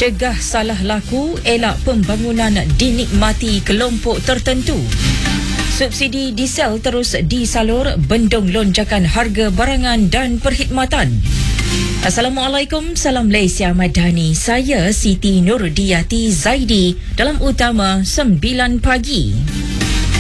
Cegah salah laku, elak pembangunan dinikmati kelompok tertentu. Subsidi diesel terus disalur, bendung lonjakan harga barangan dan perkhidmatan. Assalamualaikum, salam Malaysia Madani. Saya Siti Nurdiati Zaidi dalam Utama 9 Pagi.